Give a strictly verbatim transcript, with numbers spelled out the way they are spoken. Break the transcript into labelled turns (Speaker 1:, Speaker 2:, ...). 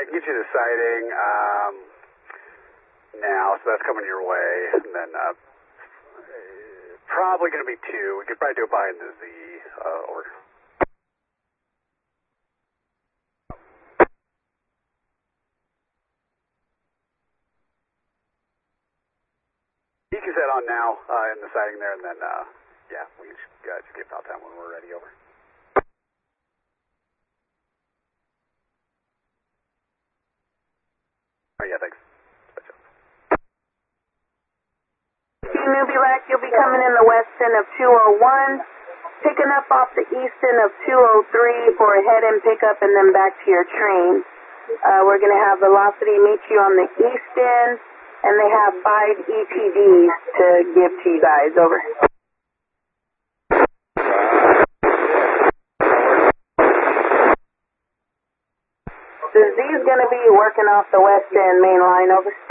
Speaker 1: can get you the sighting um, now, so that's coming your way. And then uh, probably going to be two. We could probably do it behind the Z uh, or. You can set on now uh, in the sighting there, and then uh, yeah, we can just, uh, just give out time when we're ready. Over. Oh, yeah, thanks.
Speaker 2: Newbie Rack, you'll be coming in the west end of two oh one, picking up off the east end of two oh three for a head-in pickup and then back to your train. Uh, we're going to have Velocity meet you on the east end, and they have five E T Ds to give to you guys. Over. The Z is going to be working off the west end main line. Over.